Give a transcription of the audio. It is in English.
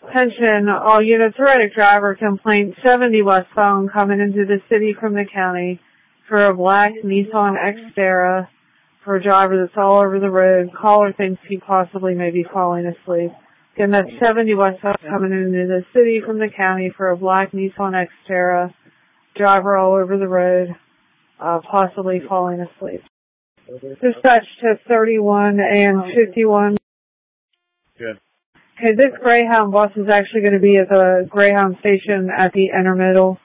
Attention, all units, erratic driver complaint 70 westbound coming into the city from the county for a black Nissan Xterra for a driver that's all over the road. Caller thinks he possibly may be falling asleep. Again, that's 70 westbound coming into the city from the county for a black Nissan Xterra, driver all over the road, possibly falling asleep. Dispatch to 31 and 51. Good. Okay, this Greyhound bus is actually going to be at the Greyhound station at the Intermiddle.